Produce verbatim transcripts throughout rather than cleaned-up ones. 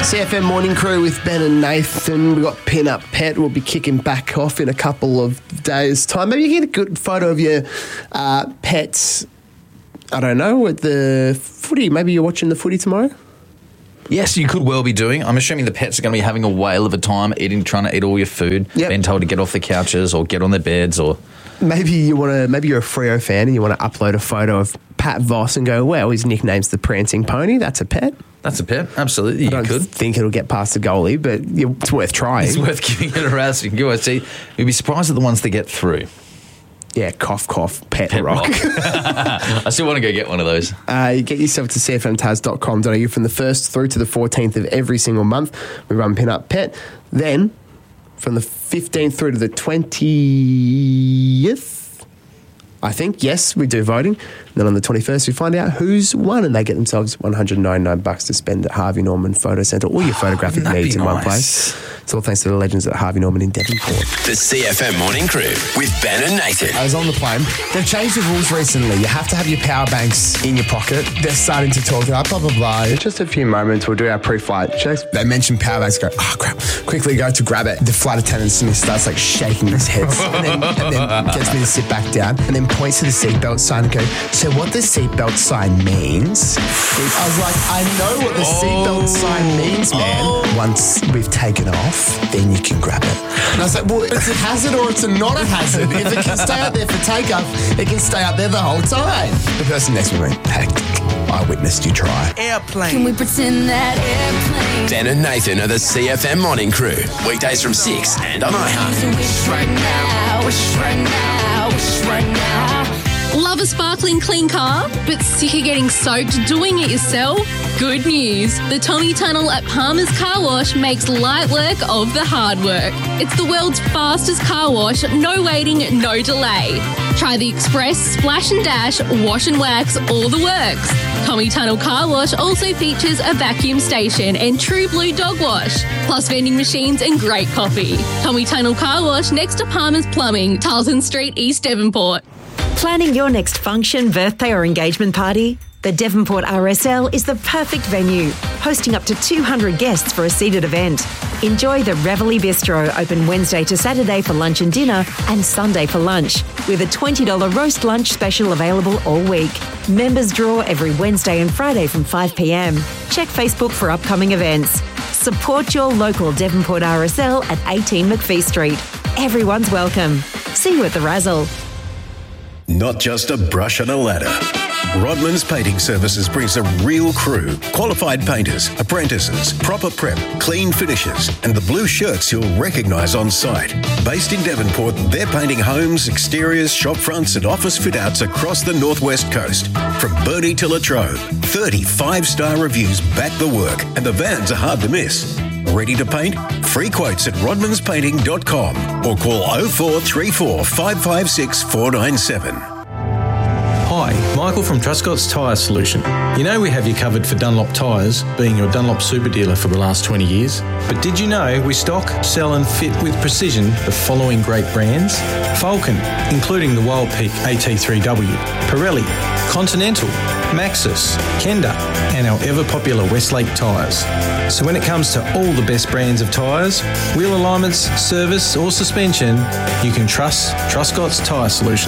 C F M Morning Crew with Ben and Nathan. We've got Pin Up Pet. We'll be kicking back off in a couple of days' time. Maybe you get a good photo of your uh, pets, I don't know, at the footy. Maybe you're watching the footy tomorrow? Yes, you could well be doing. I'm assuming the pets are going to be having a whale of a time eating, trying to eat all your food, yep. being told to get off the couches or get on their beds or... Maybe you want to. Maybe you're a Freo fan and you want to upload a photo of Pat Voss and go, "Well, his nickname's the Prancing Pony." That's a pet. That's a pet. Absolutely, I don't you could. think it'll get past the goalie, but it's worth trying. It's worth giving it a razz. You can go and see. You'd be surprised at the ones that get through. Yeah, cough, cough, pet, pet rock. rock. I still want to go get one of those. Uh, you get yourself to c f m taz dot com dot a u from the first through to the fourteenth of every single month. We run Pin Up Pet. Then, from the fifteenth through to the twentieth, I think, yes, we do voting. And then on the twenty-first, we find out who's won, and they get themselves one hundred ninety-nine bucks to spend at Harvey Norman Photo Centre. All your photographic oh, needs in nice. one place. It's all thanks to the legends at Harvey Norman in Devonport. The C F M Morning Crew with Ben and Nathan. I was on the plane. They've changed the rules recently. You have to have your power banks in your pocket. They're starting to talk about blah, blah, blah. In just a few moments, we'll do our pre-flight checks. They mention power banks. Go, oh, crap. Quickly go to grab it. The flight attendant starts like shaking his head and, then, and then gets me to sit back down and then points to the seatbelt sign and go, so what the seatbelt sign means? I was like, I know what the oh. seatbelt sign means, man. Oh. Once we've taken off, then you can grab it. And I was like, well, it's a hazard or it's a not a hazard. If it can stay out there for takeoff, it can stay out there the whole time. The person next to me went, hey, I witnessed you try. Airplane. Can we pretend that airplane? Ben and Nathan are the C F M Morning Crew. Weekdays from six and on iHeart. Wish right now, wish right now, wish right now. Love a sparkling clean car, but sick of getting soaked doing it yourself? Good news. The Tommy Tunnel at Palmer's Car Wash makes light work of the hard work. It's the world's fastest car wash, no waiting, no delay. Try the express, splash and dash, wash and wax, all the works. Tommy Tunnel Car Wash also features a vacuum station and True Blue dog wash, plus vending machines and great coffee. Tommy Tunnel Car Wash next to Palmer's Plumbing, Tarleton Street, East Devonport. Planning your next function, birthday or engagement party? The Devonport R S L is the perfect venue, hosting up to two hundred guests for a seated event. Enjoy the Reveille Bistro, open Wednesday to Saturday for lunch and dinner and Sunday for lunch, with a twenty dollars roast lunch special available all week. Members draw every Wednesday and Friday from five p m. Check Facebook for upcoming events. Support your local Devonport R S L at eighteen McPhee Street. Everyone's welcome. See you at the Razzle. Not just a brush and a ladder. Rodman's Painting Services brings a real crew, qualified painters, apprentices, proper prep, clean finishes, and the blue shirts you'll recognise on site. Based in Devonport, they're painting homes, exteriors, shop fronts and office fit-outs across the northwest coast. From Burnie to Latrobe, thirty five-star reviews back the work, and the vans are hard to miss. Ready to paint? Free quotes at rodmans painting dot com or call oh four three four, five five six, four nine seven. Hi, Michael from Truscott's Tyre Solution. You know we have you covered for Dunlop tyres, being your Dunlop super dealer for the last twenty years. But did you know we stock, sell and fit with precision the following great brands? Falcon, including the Wild Peak A T three W, Pirelli, Continental, Maxxis, Kenda and our ever-popular Westlake tyres. So when it comes to all the best brands of tyres, wheel alignments, service or suspension, you can trust Truscott's Tyre Solution.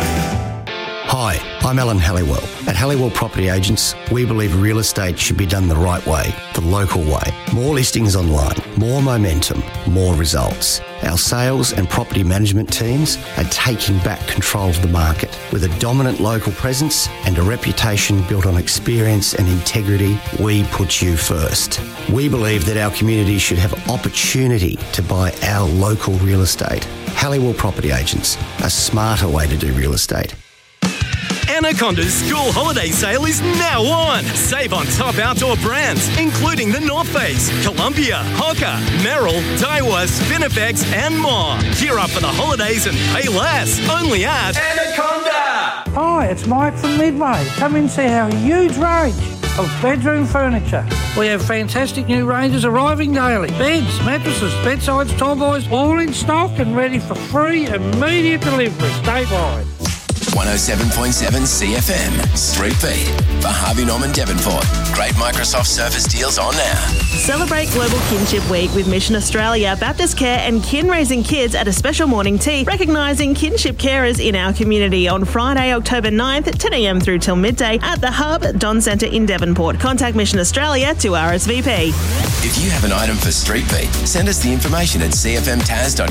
Hi, I'm Alan Halliwell. At Halliwell Property Agents, we believe real estate should be done the right way, the local way. More listings online, more momentum, more results. Our sales and property management teams are taking back control of the market with a dominant local presence and a reputation built on experience and integrity. We put you first. We believe that our community should have opportunity to buy our local real estate. Halliwell Property Agents, a smarter way to do real estate. Anaconda's school holiday sale is now on. Save on top outdoor brands, including the North Face, Columbia, Hoka, Merrill, Daiwa, Spinifex, and more. Gear up for the holidays and pay less. Only at Anaconda. Hi, it's Mike from Midway. Come and see our huge range of bedroom furniture. We have fantastic new ranges arriving daily. Beds, mattresses, bedsides, tall boys, all in stock and ready for free immediate delivery statewide. one oh seven point seven C F M. Street Beat for Harvey Norman Devonport. Great Microsoft Surface deals on now. Celebrate Global Kinship Week with Mission Australia, Baptist Care and Kin Raising Kids at a special morning tea, recognising kinship carers in our community on Friday, October ninth at ten a m through till midday at the Hub Don Centre in Devonport. Contact Mission Australia to R S V P. If you have an item for Street Beat, send us the information at c f m taz dot